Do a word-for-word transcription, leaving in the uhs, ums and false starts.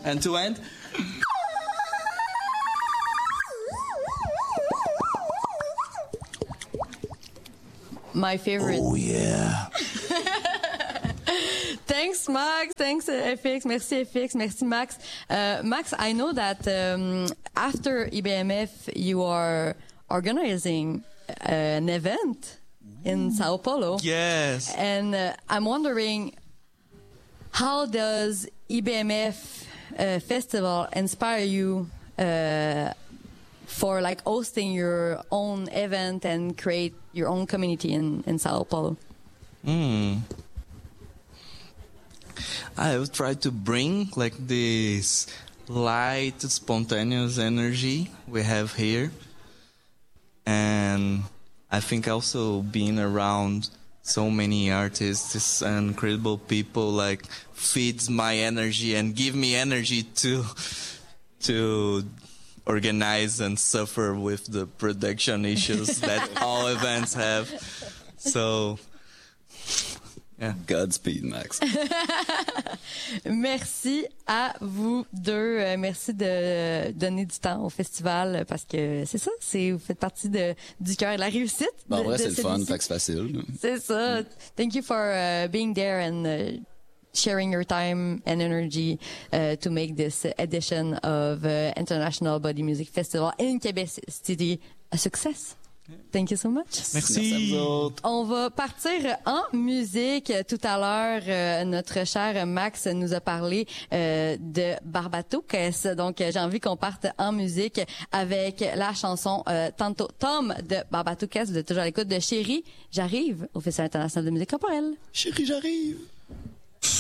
And to end, my favorite. Oh yeah. Thanks, Max. Thanks, uh, F X. Merci, F X. Merci, Max. Uh, Max, I know that um, after I B M F, you are organizing an event in Sao Paulo. Yes. And uh, I'm wondering, how does I B M F uh, festival inspire you uh, for like hosting your own event and create your own community in, in Sao Paulo? Hmm. I will try to bring like this light, spontaneous energy we have here. And I think also being around so many artists and incredible people like feeds my energy and give me energy to to organize and suffer with the production issues that all events have. So yeah. Godspeed, Max. Merci à vous deux. Euh, merci de donner du temps au festival parce que c'est ça, c'est vous faites partie de du cœur de la réussite. Ben, en de, vrai, de c'est le fun, celui-ci. fait que c'est facile. C'est ça. Thank you for uh, being there and uh, sharing your time and energy uh, to make this edition of uh, International Body Music Festival in Quebec City a success. Thank you so much. Merci. Merci à vous autres. On va partir en musique. Tout à l'heure, euh, notre cher Max nous a parlé euh, de Barbatuques. Donc, j'ai envie qu'on parte en musique avec la chanson euh, Tanto Tom de Barbatuques. Vous êtes toujours à l'écoute de Chérie, j'arrive au Festival international de musique corporelle. Chérie, j'arrive.